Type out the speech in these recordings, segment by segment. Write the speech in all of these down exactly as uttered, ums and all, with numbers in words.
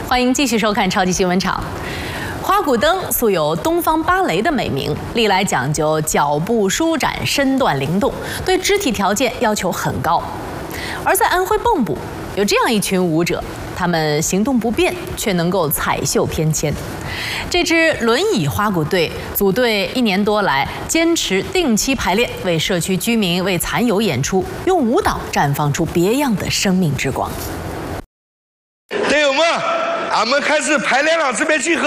欢迎继续收看超级新闻场。花鼓灯素有东方芭蕾的美名，历来讲究脚步舒展、身段灵动，对肢体条件要求很高。而在安徽蚌埠，有这样一群舞者，他们行动不便，却能够彩绣翩跹。这支轮椅花鼓队组队一年多来，坚持定期排练，为社区居民、为残友演出，用舞蹈绽放出别样的生命之光。 队友们，俺们开始排练了，这边集合。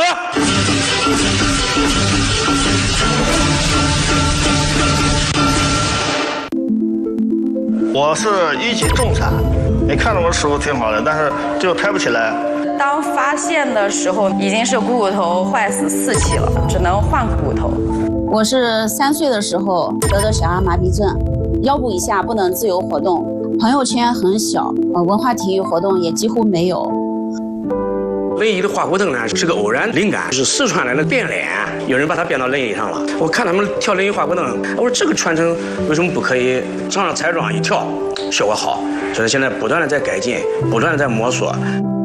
我是一级重残，你看着我手挺好的，但是就拍不起来。 当发现的时候，已经是股骨头坏死四期了，只能换骨头。 我是三岁的时候得的小儿麻痹症，腰部以下不能自由活动，朋友圈很小，呃，文化体育活动也几乎没有。 轮椅的花鼓灯呢是个偶然灵感，是四川来的变脸，有人把它变到轮椅上了。我看他们跳轮椅花鼓灯，我说这个传承为什么不可以上上彩妆一跳，效果好？所以现在不断的在改进，不断的在摸索。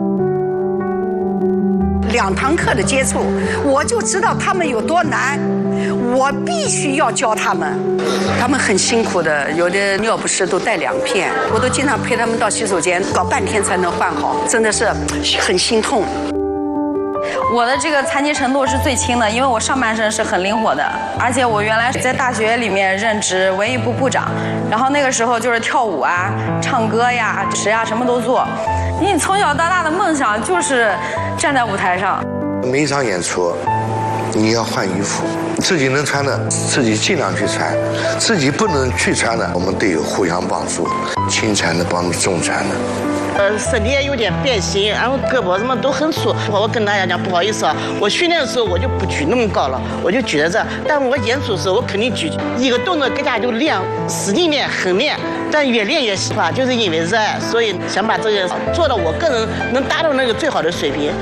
两堂课的接触，我就知道他们有多难，我必须要教他们。他们很辛苦的，有的尿不湿都带两片，我都经常陪他们到洗手间，搞半天才能换好，真的是很心痛。 我的这个残疾程度是最轻的，因为我上半身是很灵活的，而且我原来在大学里面任职文艺部部长，然后那个时候就是跳舞啊、唱歌呀、实呀什么都做。你从小到大的梦想就是站在舞台上。 每一场演出，你要换衣服，自己能穿的自己尽量去穿，自己不能去穿的，我们队友互相帮助，轻残的帮助重残的。 呃，身体也有点变形，然后胳膊什么都很粗。我跟大家讲不好意思啊，我训练的时候我就不举那么高了，我就举在这。但我演出的时候我肯定举，一个动作给大家就练，使劲练，狠练。但越练越喜欢，就是因为热爱，所以想把这个做到我个人能达到那个最好的水平。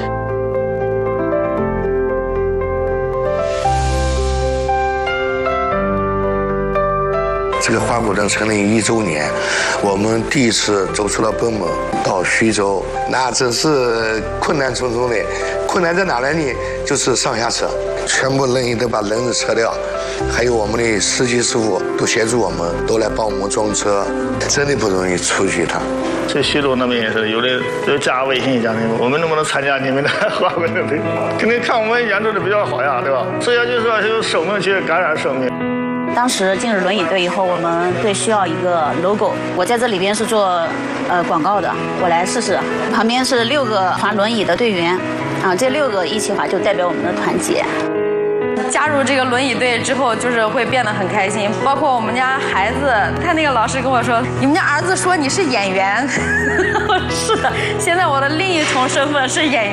这个花鼓灯成立一周年，我们第一次走出了蚌埠到徐州，那真是困难重重的。困难在哪来呢？就是上下车，全部轮椅都把轮子撤掉，还有我们的司机师傅都协助我们，都来帮我们装车，真的不容易出去一趟。 这徐州那边也是有的，有加微信讲的，我们能不能参加你们的花鼓灯队？肯定看我们演出的比较好呀，对吧？所以就是说用生命去感染生命。 当时进入轮椅队以后，我们队需要一个 logo， 我在这里边是做呃广告的，我来试试。旁边是六个滑轮椅的队员，啊，这六个一起滑就代表我们的团结。 加入这个轮椅队之后，就是会变得很开心。包括我们家孩子，他那个老师跟我说：“你们家儿子说你是演员。”是的，现在我的另一重身份是演员。